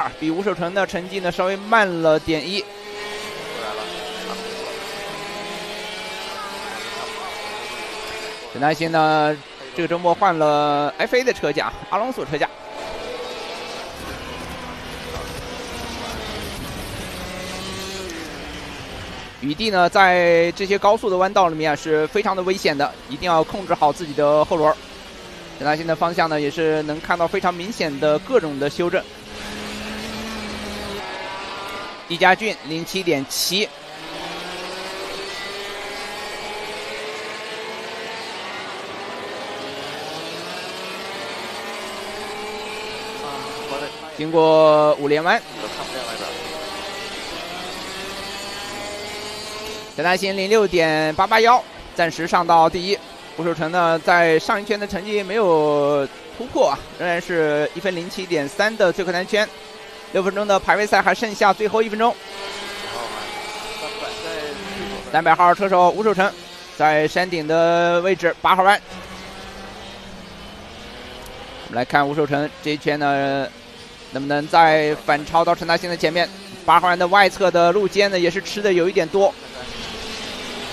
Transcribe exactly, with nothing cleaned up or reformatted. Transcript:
二，比吴守成的成绩呢稍微慢了点一。陈丹青呢，这个周末换了 F A 的车架，阿隆索车架。雨地呢，在这些高速的弯道里面是非常的危险的，一定要控制好自己的后轮。陈丹青的方向呢，也是能看到非常明显的各种的修正。易家俊零七点七。经过五连弯，陈丹青零六点八八幺，暂时上到第一。吴守成呢，在上一圈的成绩没有突破啊，仍然是一分零七点三的最快单圈。六分钟的排位赛还剩下最后一分钟。三百号车手吴守成在山顶的位置，八号弯。我们来看吴守成这一圈呢，能不能再反超到陈丹青的前面？八号弯的外侧的路肩呢，也是吃的有一点多。